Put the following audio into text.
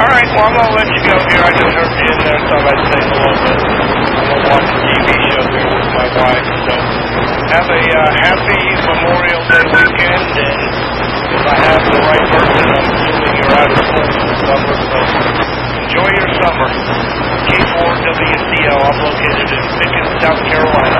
All right, well, I'm going to let you go here. I just heard you in there, so I'd say hello, but I'm going to watch a TV show here with my wife. So have a happy Memorial Day weekend, and if I have the right person, I'm assuming you're out of school for the summer, so enjoy your summer. K4WCL, I'm located in Pickens, South Carolina.